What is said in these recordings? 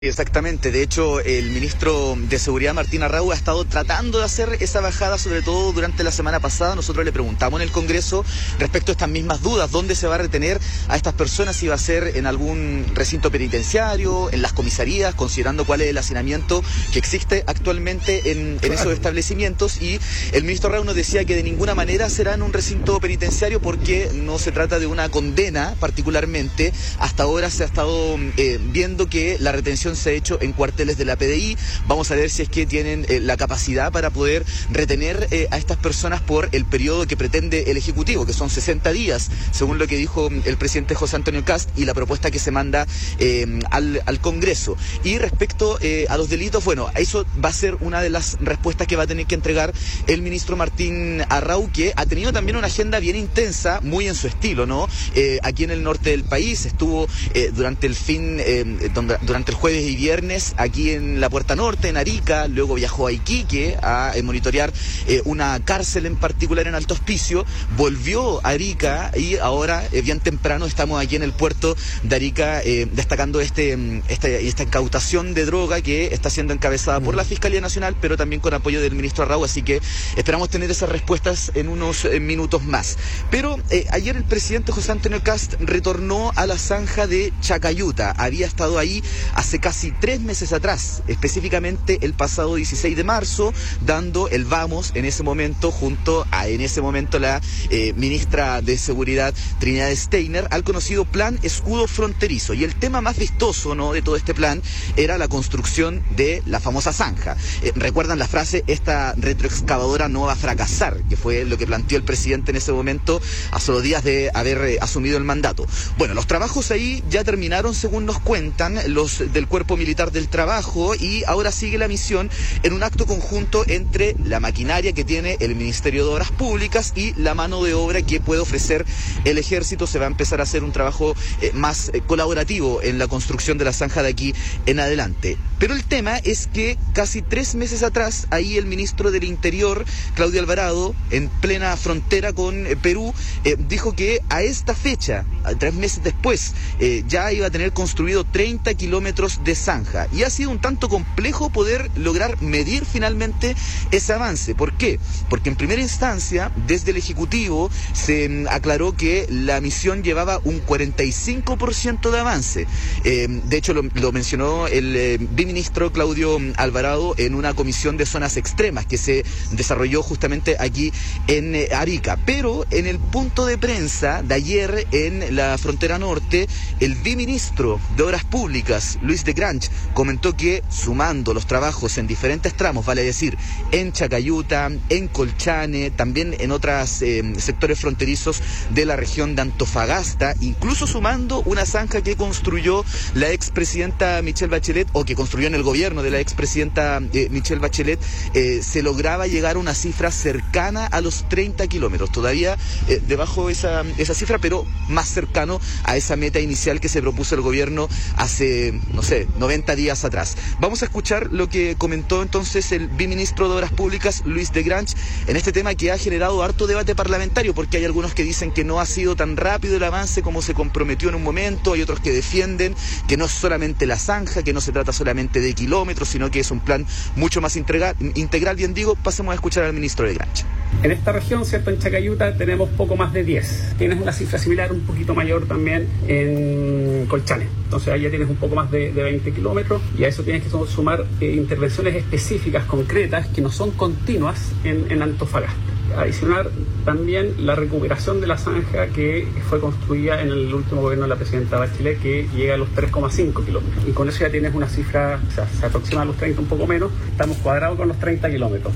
Exactamente, de hecho el ministro de Seguridad Martín Arrau ha estado tratando de hacer esa bajada, sobre todo durante la semana pasada. Nosotros le preguntamos en el Congreso respecto a estas mismas dudas, dónde se va a retener a estas personas, si va a ser en algún recinto penitenciario, en las comisarías, considerando cuál es el hacinamiento que existe actualmente en esos establecimientos, y el ministro Arrau nos decía que de ninguna manera será en un recinto penitenciario porque no se trata de una condena particularmente. Hasta ahora se ha estado viendo que la retención se ha hecho en cuarteles de la PDI. Vamos a ver si es que tienen la capacidad para poder retener a estas personas por el periodo que pretende el Ejecutivo, que son 60 días, según lo que dijo el presidente José Antonio Kast y la propuesta que se manda al Congreso. Y respecto a los delitos, bueno, eso va a ser una de las respuestas que va a tener que entregar el ministro Martín Arrau, que ha tenido también una agenda bien intensa, muy en su estilo, ¿no? Aquí en el norte del país estuvo durante el jueves y viernes aquí en la Puerta Norte, en Arica, luego viajó a Iquique a monitorear una cárcel en particular en Alto Hospicio, volvió a Arica y ahora bien temprano estamos aquí en el puerto de Arica destacando esta incautación de droga que está siendo encabezada por la Fiscalía Nacional, pero también con apoyo del ministro Arrau, así que esperamos tener esas respuestas en unos minutos más. Pero ayer el presidente José Antonio Kast retornó a la zanja de Chacayuta. Había estado ahí hace casi 3 meses atrás, específicamente el pasado 16 de marzo, dando el vamos en ese momento junto a la ministra de Seguridad Trinidad Steiner al conocido Plan Escudo Fronterizo. Y el tema más vistoso, ¿no?, de todo este plan era la construcción de la famosa zanja. ¿Recuerdan la frase, esta retroexcavadora no va a fracasar?, que fue lo que planteó el presidente en ese momento, a solo días de haber asumido el mandato? Bueno, los trabajos ahí ya terminaron, según nos cuentan los del Cuerpo Militar del Trabajo, y ahora sigue la misión en un acto conjunto entre la maquinaria que tiene el Ministerio de Obras Públicas y la mano de obra que puede ofrecer el Ejército. Se va a empezar a hacer un trabajo más colaborativo en la construcción de la zanja de aquí en adelante. Pero el tema es que casi 3 meses atrás, ahí el ministro del Interior, Claudio Alvarado, en plena frontera con Perú, dijo que a esta fecha, 3 meses después, ya iba a tener construido 30 kilómetros de zanja. Y ha sido un tanto complejo poder lograr medir finalmente ese avance. ¿Por qué? Porque en primera instancia, desde el Ejecutivo, se aclaró que la misión llevaba un 45% de avance. De hecho, lo mencionó el viceministro Claudio Alvarado en una comisión de zonas extremas que se desarrolló justamente aquí en Arica. Pero en el punto de prensa de ayer en la frontera norte, el viceministro de Obras Públicas, Luis de Grange, comentó que sumando los trabajos en diferentes tramos, vale decir, en Chacayuta, en Colchane, también en otros sectores fronterizos de la región de Antofagasta, incluso sumando una zanja que construyó la expresidenta Michelle Bachelet, o que construyó en el gobierno de la expresidenta Michelle Bachelet, se lograba llegar a una cifra cercana a los 30 kilómetros, todavía debajo de esa cifra, pero más cercano a esa meta inicial que se propuso el gobierno hace, 90 días atrás. Vamos a escuchar lo que comentó entonces el viceministro de Obras Públicas, Luis de Grange, en este tema que ha generado harto debate parlamentario, porque hay algunos que dicen que no ha sido tan rápido el avance como se comprometió en un momento, hay otros que defienden que no es solamente la zanja, que no se trata solamente de kilómetros, sino que es un plan mucho más integral. Bien digo, pasemos a escuchar al ministro de Grange. En esta región, ¿cierto?, en Chacayuta tenemos poco más de 10. Tienes una cifra similar, un poquito mayor también en Colchane. Entonces ahí ya tienes un poco más de 20 kilómetros, y a eso tienes que sumar intervenciones específicas, concretas, que no son continuas en Antofagasta. Adicionar también la recuperación de la zanja que fue construida en el último gobierno de la presidenta Bachelet, que llega a los 3,5 kilómetros. Y con eso ya tienes una cifra, o sea, se aproxima a los 30 un poco menos, estamos cuadrados con los 30 kilómetros.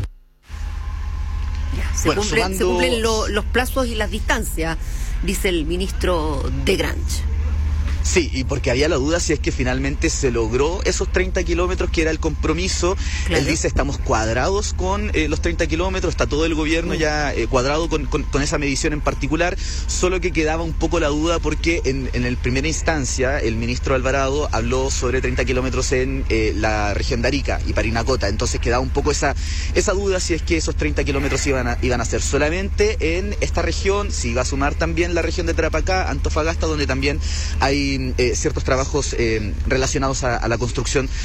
Se cumplen los plazos y las distancias, dice el ministro de Grange. Sí, y porque había la duda si es que finalmente se logró esos 30 kilómetros, que era el compromiso. Claro. Él dice, estamos cuadrados con los 30 kilómetros, está todo el gobierno ya cuadrado con esa medición en particular, solo que quedaba un poco la duda porque en el primera instancia el ministro Alvarado habló sobre 30 kilómetros en la región de Arica y Parinacota, entonces quedaba un poco esa duda si es que esos 30 kilómetros iban a ser solamente en esta región, si iba a sumar también la región de Tarapacá, Antofagasta, donde también hay hay ciertos trabajos relacionados a la construcción